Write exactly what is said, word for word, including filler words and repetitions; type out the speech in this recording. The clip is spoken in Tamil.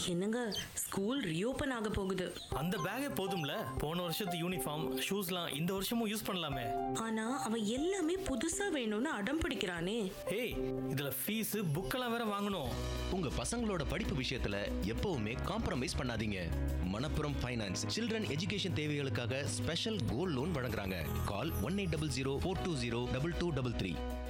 என்னங்க, ஸ்கூல் ரீஓபன் ஆக போகுது. அந்த பேக்கே போதும்ல, போன வருஷத்து யூனிஃபார்ம் ஷூஸ்லாம் இந்த வருஷமும் யூஸ் பண்ணலாமே. ஆனா அவன் எல்லாமே புதுசா வேணும்னு அடம் பிடிக்கிறானே. ஏய், இதுல ஃபீஸ் புக்கெல்லாம் வேற வாங்கணும். உங்க பசங்களோட படிப்பு விஷயத்துல எப்பவுமே காம்ப்ரமைஸ் பண்ணாதீங்க. மணப்புரம் ஃபைனான்ஸ் சில்ட்ரன் எஜுகேஷன் தேவைகளுக்காக ஸ்பெஷல் கோல்ட் லோன் வழங்குறாங்க. கால் one eight double zero four two zero double two double three.